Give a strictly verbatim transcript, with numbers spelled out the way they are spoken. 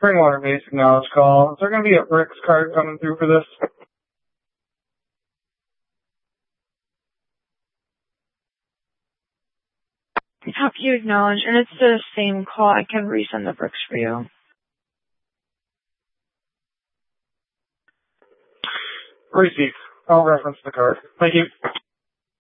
Springwater base acknowledge call. Is there going to be a Bricks card coming through for this? Have you acknowledge, and it's the same call. I can resend the bricks for you. Receive. I'll reference the card. Thank you.